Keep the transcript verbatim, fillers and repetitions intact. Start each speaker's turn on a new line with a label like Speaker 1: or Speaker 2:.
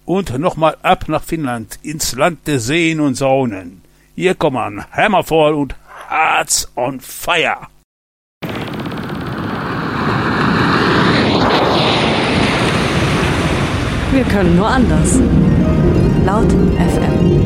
Speaker 1: Und nochmal ab nach Finnland, ins Land der Seen und Saunen. Hier kommen Hammerfall und Hearts on Fire.
Speaker 2: Wir können nur anders. Laut F M.